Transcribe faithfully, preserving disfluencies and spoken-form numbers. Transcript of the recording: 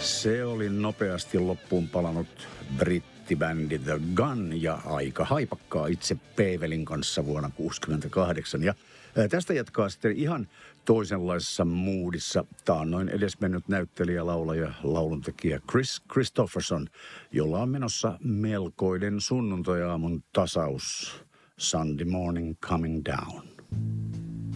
Se oli nopeasti loppuun palanut brittibändi The Gun ja aika haipakkaa itse Peivelin kanssa vuonna kuusikymmentäkahdeksan. Ja tästä jatkaa sitten ihan toisenlaisessa moodissa taannoin edesmennyt näyttelijä, laulaja, lauluntekijä Kris Kristofferson, jolla on menossa melkoinen sunnuntai-aamun tasaus Sunday Morning Coming Down.